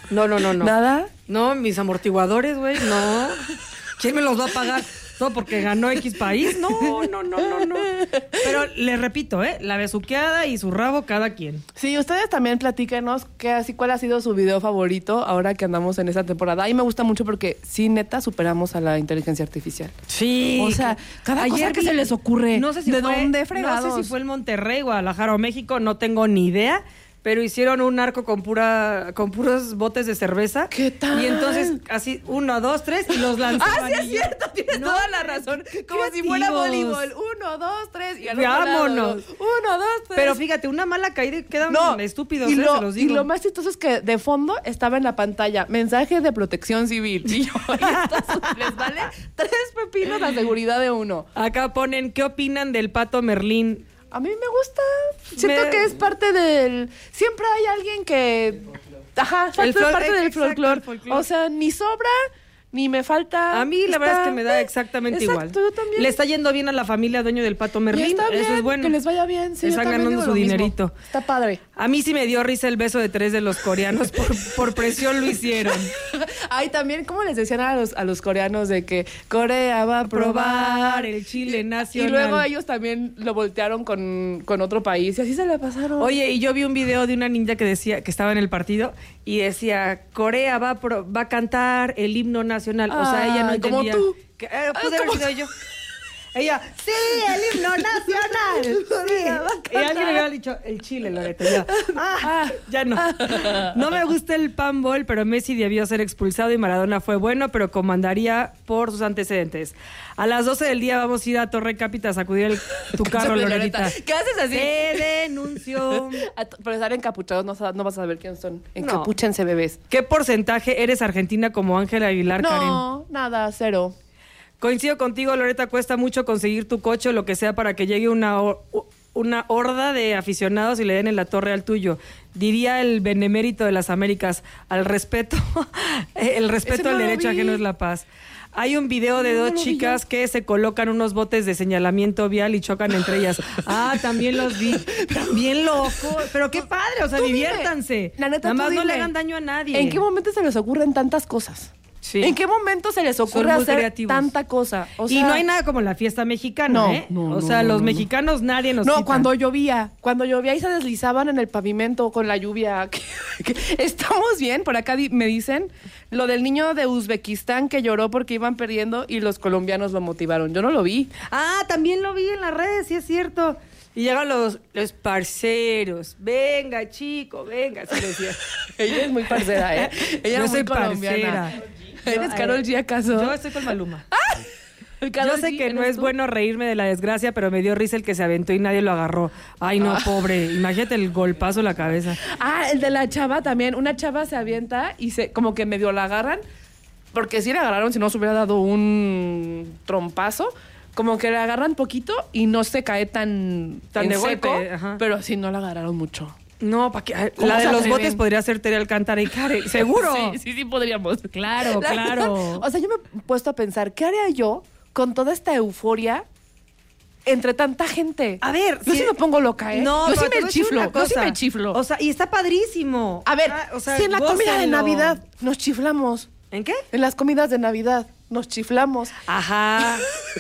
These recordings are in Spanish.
No. ¿Nada? No, mis amortiguadores, güey, no. ¿Quién me los va a pagar? ¿Todo porque ganó X país? No. Pero le repito, la besuqueada y su rabo cada quien. Sí, ustedes también platíquenos cuál ha sido su video favorito ahora que andamos en esta temporada. A mí me gusta mucho porque sí, neta, superamos a la inteligencia artificial. Sí. O sea, cada cosa que se les ocurre. No sé si ¿de fue, dónde fregados? No sé si fue el Monterrey, Guadalajara o México, no tengo ni idea. Pero hicieron un arco con puros botes de cerveza. ¿Qué tal? Y entonces, así, 1, 2, 3, y los lanzaban. Sí es cierto, tienes toda la razón. Como si fuera voleibol. 1, 2, 3, y al otro vámonos. 1, 2, 3. Pero fíjate, una mala caída y quedan estúpidos, se los digo. Y lo más chistoso es que de fondo estaba en la pantalla, mensaje de protección civil. Y yo, les vale 3 pepinos la seguridad de uno. Acá ponen, ¿qué opinan del Pato Merlín? A mí me gusta. Siento que es parte del... Siempre hay alguien que... Ajá, es parte del folclore. O sea, ni sobra, ni me falta. A mí la verdad es que me da exactamente igual. Yo también. Le está yendo bien a la familia dueño del Pato Merlín. Está bien, eso es bueno. que les vaya bien. Sí, están ganando su dinerito. Está padre. A mí sí me dio risa el beso de 3 de los coreanos. Por presión lo hicieron. Ay, también, ¿cómo les decían a los coreanos de que Corea va a probar el chile nacional? Y luego ellos también lo voltearon con otro país y así se la pasaron. Oye, y yo vi un video de una ninja que decía que estaba en el partido y decía, Corea va a cantar el himno nacional. O sea, ella no entendía. Como tú. Pude haber sido yo. Ella, sí, el himno nacional. Sí. Y alguien me había dicho, el chile, Loreto. Ya no. No me gusta el panball, pero Messi debió ser expulsado y Maradona fue bueno, pero comandaría por sus antecedentes. A las 12 del día vamos a ir a Torre Cápita a sacudir tu carro, Loretita. ¿Qué haces así? Te denunció. Por estar encapuchados no vas a saber quiénes son. Encapúchense, bebés. ¿Qué porcentaje eres argentina como Ángela Aguilar, Karen? No, nada, 0. Coincido contigo, Loreta, cuesta mucho conseguir tu coche o lo que sea para que llegue una horda de aficionados y le den en la torre al tuyo. Diría el benemérito de las Américas, el respeto al derecho ajeno es la paz. Hay un video de 2 chicas que se colocan unos botes de señalamiento vial y chocan entre ellas. También los vi. También loco. Pero qué padre, o sea, diviértanse. La neta, nada más no le hagan daño a nadie. ¿En qué momento se les ocurren tantas cosas? Sí. ¿En qué momento se les ocurre hacer creativos. Tanta cosa? O sea, y no hay nada como la fiesta mexicana, o sea, los mexicanos nadie nos quita. Cuando llovía y se deslizaban en el pavimento con la lluvia. Estamos bien, por acá me dicen lo del niño de Uzbekistán que lloró porque iban perdiendo y los colombianos lo motivaron. Yo no lo vi. También lo vi en las redes, sí es cierto. Y llegan los parceros. Venga, chico, venga, así decía. Ella es muy parcera, ¿eh? Ella Yo es soy muy colombiana. parcera. ¿Eres Karol G acaso? Yo estoy con Maluma. Karol Yo sé G, que no ¿eres es tú? bueno reírme de la desgracia, pero me dio risa el que se aventó y nadie lo agarró. Ay, no, pobre. Imagínate el golpazo en la cabeza. El de la chava también. Una chava se avienta y como que medio la agarran. Porque si la agarraron, si no se hubiera dado un trompazo. Como que la agarran poquito y no se cae tan de seco, golpe. Ajá. pero sí no la agarraron mucho. No, ¿para qué? ¿Cómo La de se los atreven? botes podría ser Tere Alcántara y Karen. ¿Seguro? Sí podríamos. Claro. O sea, yo me he puesto a pensar, ¿qué haría yo con toda esta euforia entre tanta gente? A ver, yo sí me pongo loca, ¿eh? No, yo sí pero te voy me a decir chiflo. una Yo sí cosa. me chiflo. O sea, y está padrísimo. A ver, o sea, si en la comida de gócenlo. Navidad nos chiflamos. ¿En qué? En las comidas de Navidad nos chiflamos. Ajá.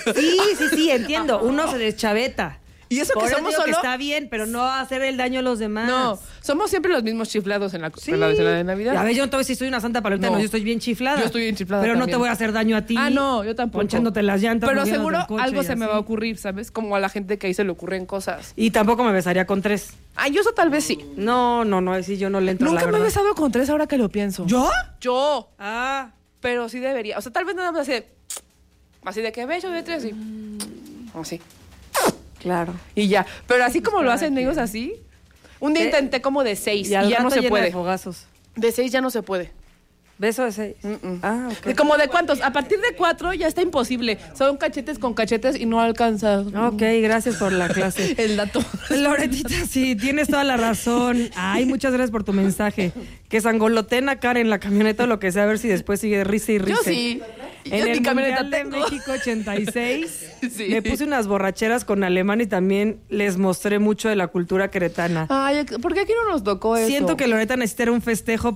Sí, entiendo. Uno se deschaveta. Y eso Por que eso somos digo solo... que está bien, pero no hacer el daño a los demás. No, somos siempre los mismos chiflados en la Sí. en la de Navidad. A ver, yo entonces si soy una santa palomita, no, yo estoy bien chiflada. Yo estoy bien chiflada Pero no también. te voy a hacer daño a ti. No, yo tampoco. Ponchándote las llantas. Pero moviéndote seguro el coche algo y se me así. va a ocurrir, ¿sabes? Como a la gente que ahí se le ocurren cosas. Y tampoco me besaría con 3. Yo eso tal vez sí. No, sí, yo no le entro. Nunca la me he verdad. besado con 3 ahora que lo pienso. ¿Yo? Yo. Pero Pero sí debería. O sea, tal vez nada más así de que beso de 3 y... Así. claro. Y ya. Pero así como lo hacen ellos así... Un día ¿Qué? intenté como de 6 y al ya no rato se llena puede. de fogazos. De 6 ya no se puede. ¿Beso de 6? Ok. ¿Como de cuántos? A partir de 4 ya está imposible. Son cachetes con cachetes y no alcanza. Ok, gracias por la clase. El dato. Loretita, sí, tienes toda la razón. Ay, muchas gracias por tu mensaje. Que sangoloten a Karen en la camioneta o lo que sea, a ver si después sigue risa y risa. Yo sí. En Yo el mi camioneta Mundial de tengo. México 86 Sí. me puse unas borracheras con alemán y también les mostré mucho de la cultura queretana. Ay, ¿por qué aquí no nos tocó eso? Siento que Loreta necesita un festejo